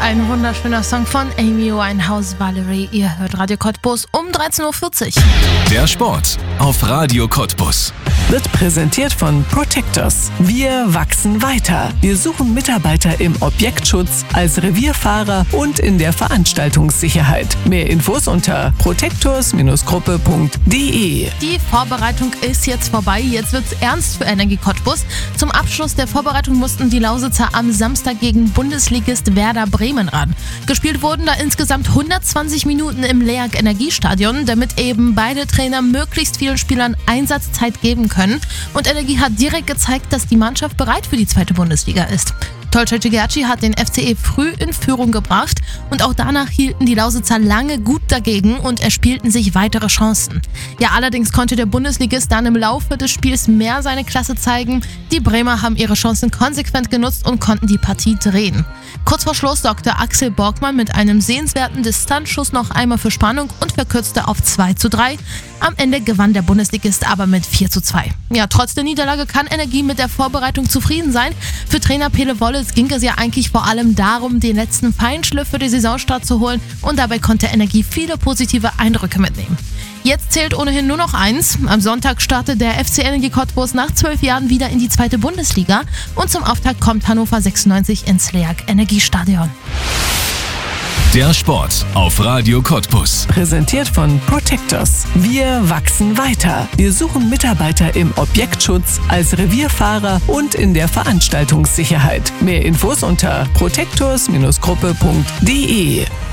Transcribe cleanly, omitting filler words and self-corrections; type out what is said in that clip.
Ein wunderschöner Song von Amy Winehouse, Valerie. Ihr hört Radio Cottbus um 13.40 Uhr. Der Sport auf Radio Cottbus. Wird präsentiert von Protectors. Wir wachsen weiter. Wir suchen Mitarbeiter im Objektschutz, als Revierfahrer und in der Veranstaltungssicherheit. Mehr Infos unter protectors-gruppe.de. Die Vorbereitung ist jetzt vorbei. Jetzt wird's ernst für Energie Cottbus. Zum Abschluss der Vorbereitung mussten die Lausitzer am Samstag gegen Bundesligist Werder Bremen ran. Gespielt wurden da insgesamt 120 Minuten im LEAG Energiestadion, damit eben beide Trainer möglichst vielen Spielern Einsatzzeit geben können. Und Energie hat direkt gezeigt, dass die Mannschaft bereit für die zweite Bundesliga ist. Tolcay Cigiaci hat den FCE früh in Führung gebracht und auch danach hielten die Lausitzer lange gut dagegen und erspielten sich weitere Chancen. Ja, allerdings konnte der Bundesligist dann im Laufe des Spiels mehr seine Klasse zeigen. Die Bremer haben ihre Chancen konsequent genutzt und konnten die Partie drehen. Kurz vor Schluss sorgte Axel Borgmann mit einem sehenswerten Distanzschuss noch einmal für Spannung und verkürzte auf 2:3. Am Ende gewann der Bundesligist aber mit 4:2. Ja, trotz der Niederlage kann Energie mit der Vorbereitung zufrieden sein. Für Trainer Pele Wollitz ging es ja eigentlich vor allem darum, den letzten Feinschliff für die Saisonstart zu holen und dabei konnte Energie viele positive Eindrücke mitnehmen. Jetzt zählt ohnehin nur noch eins. Am Sonntag startet der FC Energie Cottbus nach 12 Jahren wieder in die zweite Bundesliga und zum Auftakt kommt Hannover 96 ins LEAG Energiestadion. Der Sport auf Radio Cottbus. Präsentiert von Protectors. Wir wachsen weiter. Wir suchen Mitarbeiter im Objektschutz, als Revierfahrer und in der Veranstaltungssicherheit. Mehr Infos unter protectors-gruppe.de.